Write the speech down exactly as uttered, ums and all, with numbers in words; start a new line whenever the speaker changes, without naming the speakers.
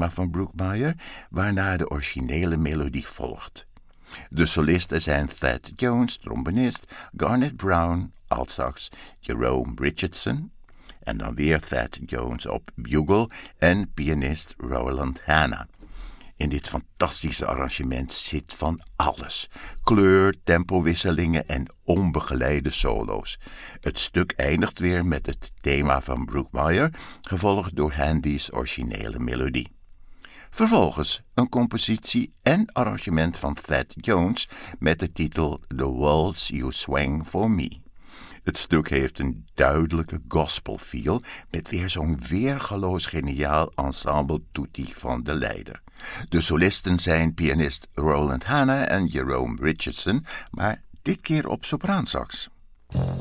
thema van Brookmeyer, waarna de originele melodie volgt. De solisten zijn Thad Jones, trombonist, Garnet Brown, altsax, Jerome Richardson, en dan weer Thad Jones op bugle en pianist Roland Hanna. In dit fantastische arrangement zit van alles. Kleur, tempowisselingen en onbegeleide solo's. Het stuk eindigt weer met het thema van Brookmeyer, gevolgd door Handy's originele melodie. Vervolgens een compositie en arrangement van Thad Jones met de titel The Waltz You Swang For Me. Het stuk heeft een duidelijke gospel feel met weer zo'n weergaloos geniaal ensemble tutti van de leider. De solisten zijn pianist Roland Hanna en Jerome Richardson, maar dit keer op sopraansax.